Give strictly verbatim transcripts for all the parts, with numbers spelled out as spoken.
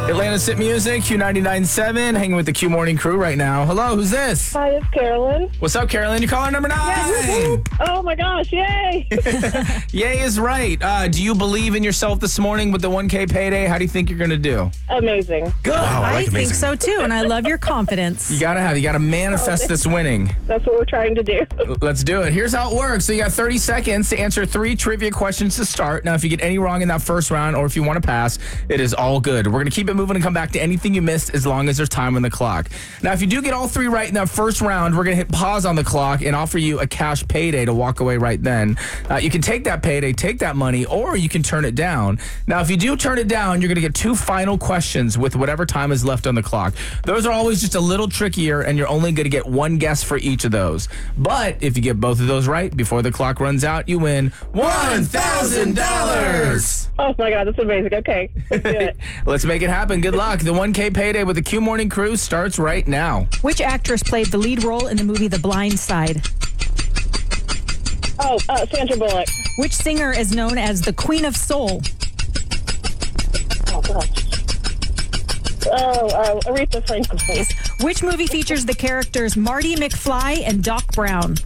Atlanta's Hit Music, Q ninety-nine point seven, hanging with the Q Morning crew right now. Hello, who's this? Hi, it's Carolyn. What's up, Carolyn? You're caller number nine. Yes. Oh, my gosh, yay. Yay is right. Uh, do you believe in yourself this morning with the one K payday? How do you think you're going to do? Amazing. Good. Wow, I, I like think amazing. so too, and I love your confidence. You got to have, you got to manifest this winning. That's what we're trying to do. Let's do it. Here's how it works. So you got thirty seconds to answer three trivia questions to start. Now, if you get any wrong in that first round or if you want to pass, it is all good. We're going to keep it moving and come back to anything you missed as long as there's time on the clock. Now, if you do get all three right in that first round, we're going to hit pause on the clock and offer you a cash payday to walk away right then. Uh, you can take that payday, take that money, or you can turn it down. Now, if you do turn it down, you're going to get two final questions with whatever time is left on the clock. Those are always just a little trickier, and you're only going to get one guess for each of those. But if you get both of those right before the clock runs out, you win one thousand dollars. Oh, my God, that's amazing. Okay, let's do it. Let's make it happen. Good luck. The one K payday with the Q Morning crew starts right now. Which actress played the lead role in the movie The Blind Side? Oh, uh, Sandra Bullock. Which singer is known as the Queen of Soul? Oh, gosh. Oh, uh, Aretha Franklin. Which movie features the characters Marty McFly and Doc Brown?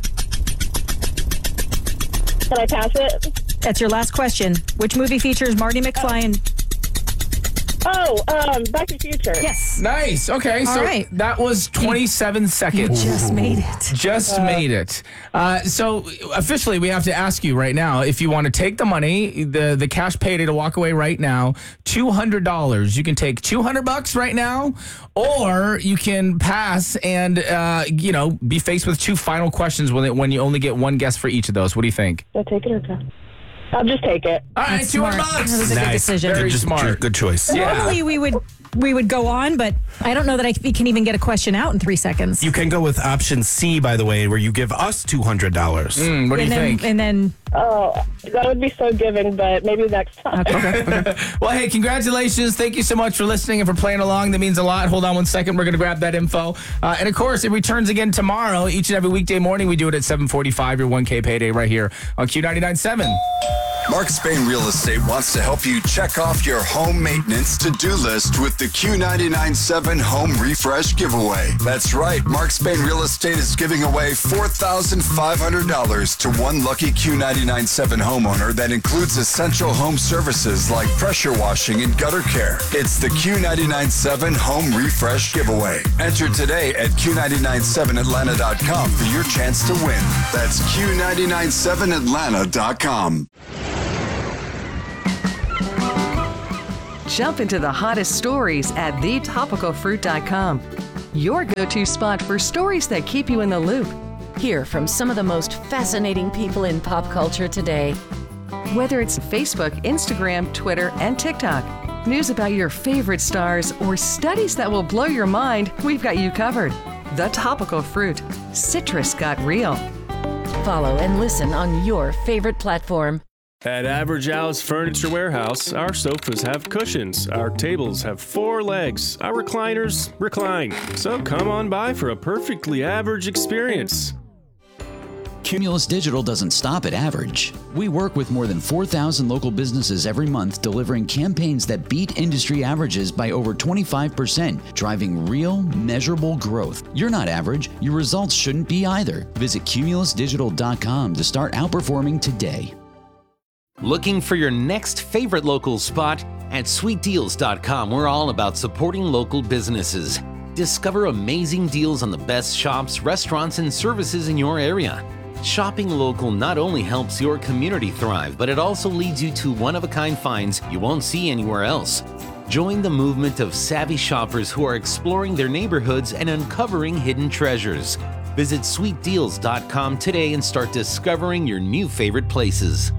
Can I pass it? That's your last question. Which movie features Marty McFly and... Oh, um, Back to the Future. Yes. Nice. Okay, All so right. that was twenty-seven You seconds. just made it. Just made it. Uh, so officially, we have to ask you right now if you want to take the money, the the cash payday to walk away right now, two hundred dollars. You can take two hundred bucks right now, or you can pass and uh, you know be faced with two final questions when it, when you only get one guess for each of those. What do you think? Should I take it or pass? I'll just take it. All right, That's two hundred smart. bucks. That was a good decision. Very Just smart. Good choice. Yeah. Normally we would we would go on, but I don't know that I we can even get a question out in three seconds. You can go with option C, by the way, where you give us two hundred dollars. Mm, what do and you then, think? And then Oh, that would be so giving, but maybe next time. okay. Well, hey, congratulations. Thank you so much for listening and for playing along. That means a lot. Hold on one second. We're going to grab that info. Uh, and, of course, it returns again tomorrow. Each and every weekday morning, we do it at seven forty-five, your one K payday right here on Q ninety-nine point seven. Mark Spain Real Estate wants to help you check off your home maintenance to-do list with the Q ninety-nine point seven Home Refresh Giveaway. That's right. Mark Spain Real Estate is giving away four thousand five hundred dollars to one lucky Q ninety-nine point seven homeowner that includes essential home services like pressure washing and gutter care. It's the Q ninety-nine point seven Home Refresh Giveaway. Enter today at Q ninety-nine seven Atlanta dot com for your chance to win. That's Q ninety-nine seven Atlanta dot com. Jump into the hottest stories at the topical fruit dot com. Your go-to spot for stories that keep you in the loop. Hear from some of the most fascinating people in pop culture today. Whether it's Facebook, Instagram, Twitter, and TikTok, news about your favorite stars, or studies that will blow your mind, we've got you covered. The Topical Fruit. Citrus got real. Follow and listen on your favorite platform. At Average Al's Furniture Warehouse, our sofas have cushions, our tables have four legs, our recliners recline. So come on by for a perfectly average experience. Cumulus Digital doesn't stop at average. We work with more than four thousand local businesses every month, delivering campaigns that beat industry averages by over twenty-five percent, driving real, measurable growth. You're not average. Your results shouldn't be either. Visit cumulus digital dot com to start outperforming today. Looking for your next favorite local spot? At sweet deals dot com, we're all about supporting local businesses. Discover amazing deals on the best shops, restaurants, and services in your area. Shopping local not only helps your community thrive, but it also leads you to one-of-a-kind finds you won't see anywhere else. Join the movement of savvy shoppers who are exploring their neighborhoods and uncovering hidden treasures. Visit sweet deals dot com today and start discovering your new favorite places.